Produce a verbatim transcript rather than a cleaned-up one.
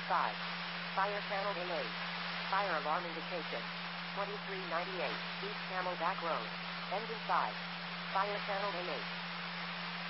five. Fire channel A eight. Fire alarm indication. twenty-three ninety-eight, East Camelback Road. Engine five. Fire channel A eight.